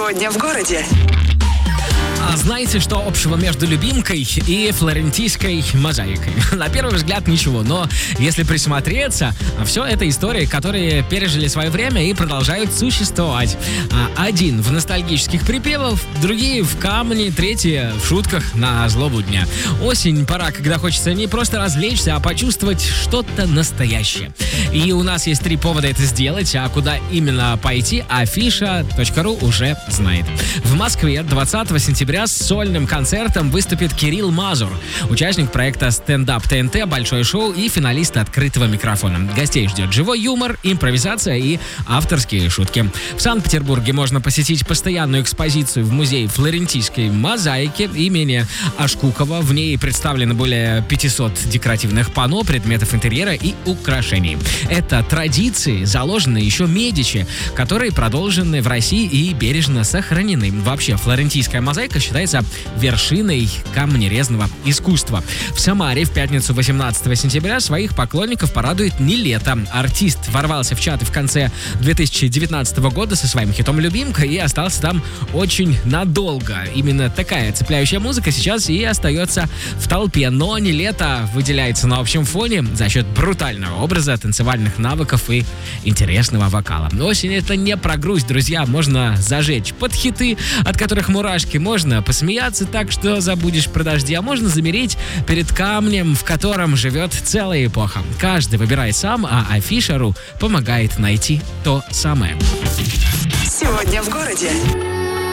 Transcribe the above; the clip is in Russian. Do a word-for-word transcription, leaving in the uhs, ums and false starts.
Сегодня в городе. А знаете, что общего между любимкой и флорентийской мозаикой? На первый взгляд ничего, но если присмотреться, все это истории, которые пережили свое время и продолжают существовать. Один в ностальгических припевах, другие в камне, третьи в шутках на злобу дня. Осень — пора, когда хочется не просто развлечься, а почувствовать что-то настоящее. И у нас есть три повода это сделать, а куда именно пойти, афиша точка ру уже знает. В Москве двадцатого сентября с сольным концертом выступит Кирилл Мазур, участник проекта «Стендап ТНТ», «Большое шоу» и финалист «Открытого микрофона». Гостей ждет живой юмор, импровизация и авторские шутки. В Санкт-Петербурге можно посетить постоянную экспозицию в музее флорентийской мозаики имени Ашкукова. В ней представлены более пятисот декоративных панно, предметов интерьера и украшений. Это традиции, заложенные еще Медичи, которые продолжены в России и бережно сохранены. Вообще, флорентийская мозаика считается вершиной камнерезного искусства. В Самаре в пятницу восемнадцатого сентября своих поклонников порадует Нилетто. Артист ворвался в чаты в конце две тысячи девятнадцатого года со своим хитом «Любимка» и остался там очень надолго. Именно такая цепляющая музыка сейчас и остается в толпе. Но Нилетто выделяется на общем фоне за счет брутального образа, танцевальных навыков и интересного вокала. Осень — это не про грусть, друзья. Можно зажечь под хиты, от которых мурашки, можно посмеяться так, что забудешь про дожди, а можно замереть перед камнем, в котором живет целая эпоха. Каждый выбирает сам, а афиша точка ру помогает найти то самое. Сегодня в городе.